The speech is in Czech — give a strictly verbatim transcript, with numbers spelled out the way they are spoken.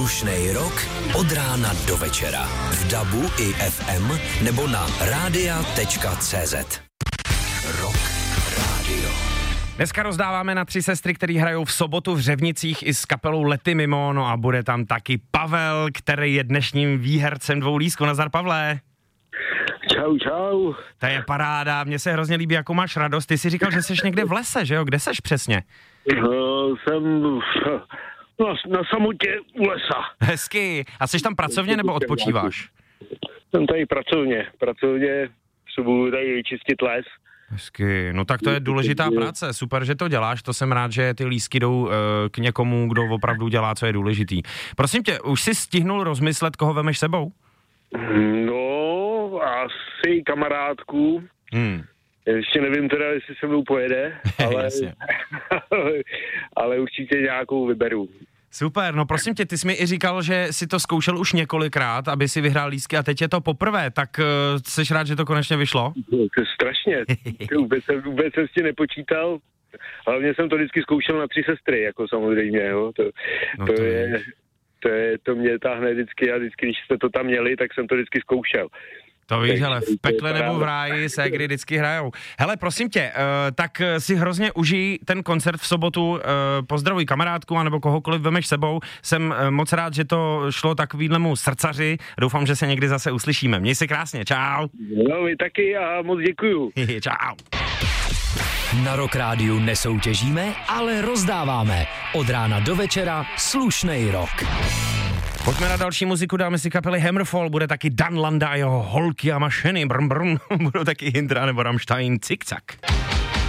Slušnej rok od rána do večera. V dabu i ef em nebo na rádia tečka cé zet. Rock Radio. Dneska rozdáváme na tři sestry, který hrajou v sobotu v Řevnicích i s kapelou Lety mimo, no a bude tam taky Pavel, který je dnešním výhercem dvou lístků. Nazdar, Pavle. Čau, čau. To je paráda, mně se hrozně líbí, jakou máš radost. Ty jsi říkal, že jsi někde v lese, že jo? Kde seš přesně? Uh, jsem na, na samotě u lesa. Hezky. A jsi tam pracovně nebo odpočíváš? Jsem tady pracovně. Pracovně budu tady vyčistit les. Hezky. No tak to je důležitá práce. Super, že to děláš. To jsem rád, že ty lístky jdou uh, k někomu, kdo opravdu dělá, co je důležitý. Prosím tě, už jsi stihnul rozmyslet, koho vemeš sebou? No, asi kamarádku. Hmm. Ještě nevím teda, jestli se mnou pojede, ale, ale určitě nějakou vyberu. Super, no prosím tě, ty jsi mi i říkal, že si to zkoušel už několikrát, aby si vyhrál lístky a teď je to poprvé, tak uh, jsi rád, že to konečně vyšlo? To je strašně, vůbec, vůbec jsem s tím nepočítal, hlavně jsem to vždycky zkoušel na tři sestry, jako samozřejmě, jo, to, no to, to je, je, to je, to mě táhne vždycky a vždycky, když jste to tam měli, tak jsem to vždycky zkoušel. To víš, hele, v pekle nebo v ráji ségry vždycky hrajou. Hele, prosím tě, uh, tak si hrozně užij ten koncert v sobotu, uh, pozdravuj kamarádku, anebo kohokoliv vemeš sebou. Jsem uh, moc rád, že to šlo takovýhlemu srdcaři. Doufám, že se někdy zase uslyšíme. Měj se krásně, čau. No, vy taky a moc děkuju. Čau. Na Rock Rádiu nesoutěžíme, ale rozdáváme. Od rána do večera slušnej rok. Pojďme na další muziku, dáme si kapely Hammerfall, bude taky Dan Landa a jeho Holky a mašiny, brm brm, budou taky Hindra nebo Rammstein, Cikcak.